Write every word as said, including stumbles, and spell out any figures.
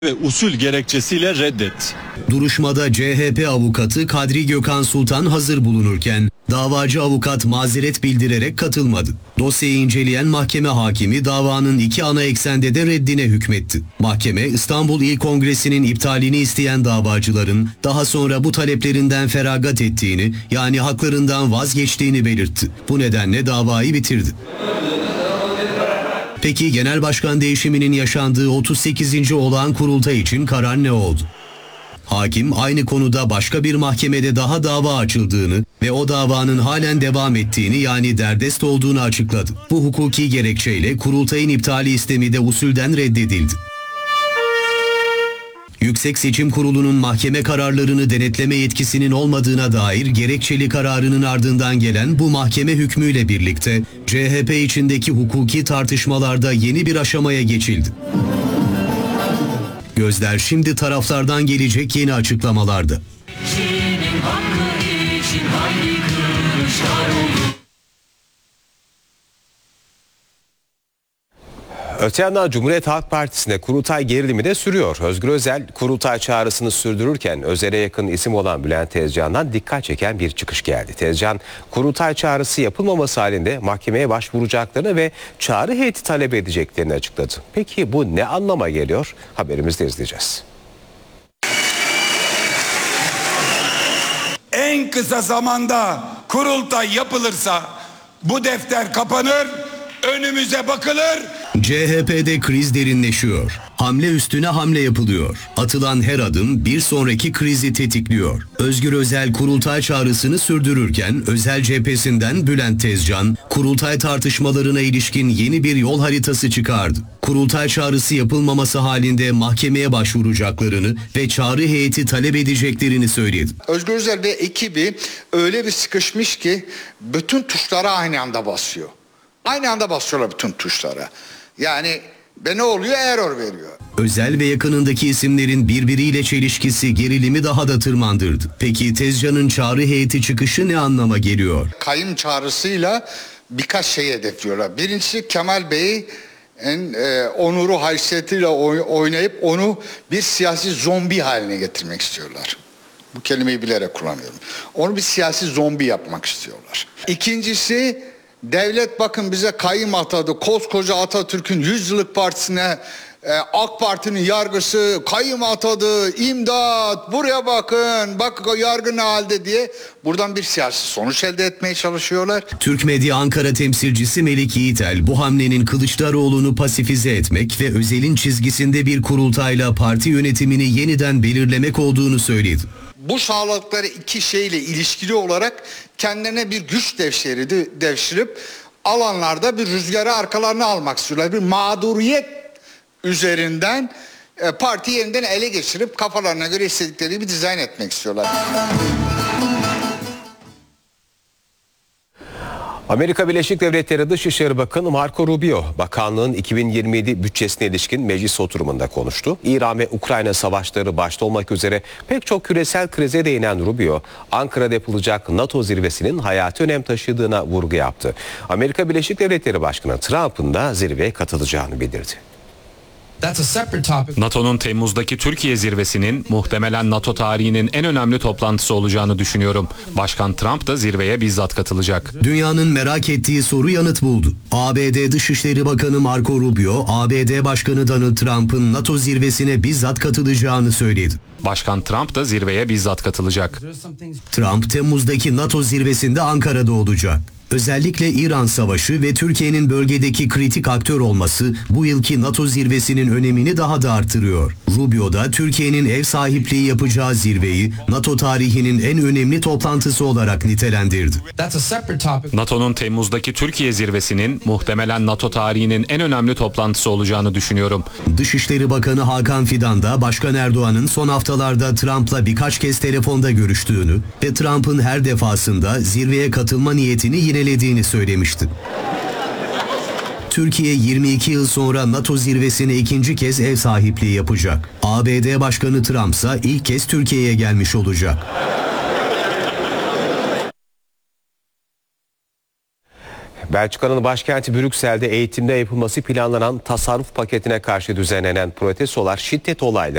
ve usul gerekçesiyle reddetti. Duruşmada C H P avukatı Kadri Gökhan Sultan hazır bulunurken davacı avukat mazeret bildirerek katılmadı. Dosyayı inceleyen mahkeme hakimi davanın iki ana eksende de reddine hükmetti. Mahkeme İstanbul İl Kongresi'nin iptalini isteyen davacıların daha sonra bu taleplerinden feragat ettiğini, yani haklarından vazgeçtiğini belirtti. Bu nedenle davayı bitirdi. Peki genel başkan değişiminin yaşandığı otuz sekizinci olağan kurultay için karar ne oldu? Hakim aynı konuda başka bir mahkemede daha dava açıldığını ve o davanın halen devam ettiğini, yani derdest olduğunu açıkladı. Bu hukuki gerekçeyle kurultayın iptali istemi de usulden reddedildi. Yüksek Seçim Kurulu'nun mahkeme kararlarını denetleme yetkisinin olmadığına dair gerekçeli kararının ardından gelen bu mahkeme hükmüyle birlikte C H P içindeki hukuki tartışmalarda yeni bir aşamaya geçildi. Gözler şimdi taraflardan gelecek yeni açıklamalarda. Öte yandan Cumhuriyet Halk Partisi'nde kurultay gerilimi de sürüyor. Özgür Özel kurultay çağrısını sürdürürken Özel'e yakın isim olan Bülent Tezcan'dan dikkat çeken bir çıkış geldi. Tezcan, kurultay çağrısı yapılmaması halinde mahkemeye başvuracaklarını ve çağrı heyeti talep edeceklerini açıkladı. Peki bu ne anlama geliyor? Haberimizde izleyeceğiz. En kısa zamanda kurultay yapılırsa bu defter kapanır, önümüze bakılır. C H P'de kriz derinleşiyor. Hamle üstüne hamle yapılıyor. Atılan her adım bir sonraki krizi tetikliyor. Özgür Özel kurultay çağrısını sürdürürken Özel cephesinden Bülent Tezcan kurultay tartışmalarına ilişkin yeni bir yol haritası çıkardı. Kurultay çağrısı yapılmaması halinde mahkemeye başvuracaklarını ve çağrı heyeti talep edeceklerini söyledi. Özgür Özel ve ekibi öyle bir sıkışmış ki bütün tuşlara aynı anda basıyor. Aynı anda basıyorlar bütün tuşlara. Yani ve ne oluyor? Error veriyor. Özel ve yakınındaki isimlerin birbiriyle çelişkisi gerilimi daha da tırmandırdı. Peki Tezcan'ın çağrı heyeti çıkışı ne anlama geliyor? Kayyum çağrısıyla birkaç şey hedefliyorlar. Birincisi Kemal Bey'in e, onuru haysiyetiyle oynayıp onu bir siyasi zombi haline getirmek istiyorlar. Bu kelimeyi bilerek kullanıyorum. Onu bir siyasi zombi yapmak istiyorlar. İkincisi, devlet bakın bize kayyum atadı. Koskoca Atatürk'ün yüz yıllık partisine e, AK Parti'nin yargısı kayyum atadı. İmdat, buraya bakın. Bak yargı ne halde diye buradan bir siyasi sonuç elde etmeye çalışıyorlar. Türk Medya Ankara temsilcisi Melik Yiğitel bu hamlenin Kılıçdaroğlu'nu pasifize etmek ve Özel'in çizgisinde bir kurultayla parti yönetimini yeniden belirlemek olduğunu söyledi. Bu sağladıkları iki şeyle ilişkili olarak kendilerine bir güç devşiridi, devşirip alanlarda bir rüzgarı arkalarına almak istiyorlar. Bir mağduriyet üzerinden e, parti yeniden ele geçirip kafalarına göre istedikleri bir dizayn etmek istiyorlar. Amerika Birleşik Devletleri Dışişleri Bakanı Marco Rubio, bakanlığın iki bin yirmi yedi bütçesine ilişkin meclis oturumunda konuştu. İran ve Ukrayna savaşları başta olmak üzere pek çok küresel krize değinen Rubio, Ankara'da yapılacak NATO zirvesinin hayati önem taşıdığına vurgu yaptı. Amerika Birleşik Devletleri Başkanı Trump'ın da zirveye katılacağını bildirdi. NATO'nun Temmuz'daki Türkiye zirvesinin muhtemelen NATO tarihinin en önemli toplantısı olacağını düşünüyorum. Başkan Trump da zirveye bizzat katılacak. Dünyanın merak ettiği soru yanıt buldu. A B D Dışişleri Bakanı Marco Rubio, A B D Başkanı Donald Trump'ın NATO zirvesine bizzat katılacağını söyledi. Başkan Trump da zirveye bizzat katılacak. Trump Temmuz'daki NATO zirvesinde Ankara'da olacak. Özellikle İran Savaşı ve Türkiye'nin bölgedeki kritik aktör olması bu yılki NATO zirvesinin önemini daha da artırıyor. Rubio da Türkiye'nin ev sahipliği yapacağı zirveyi NATO tarihinin en önemli toplantısı olarak nitelendirdi. NATO'nun Temmuz'daki Türkiye zirvesinin muhtemelen NATO tarihinin en önemli toplantısı olacağını düşünüyorum. Dışişleri Bakanı Hakan Fidan da Başkan Erdoğan'ın son haftalarda Trump'la birkaç kez telefonda görüştüğünü ve Trump'ın her defasında zirveye katılma niyetini yinelediğini söylemişti. Türkiye yirmi iki yıl sonra NATO zirvesine ikinci kez ev sahipliği yapacak. A B D Başkanı Trump ise ilk kez Türkiye'ye gelmiş olacak. Belçika'nın başkenti Brüksel'de eğitimde yapılması planlanan tasarruf paketine karşı düzenlenen protestolar şiddet olayları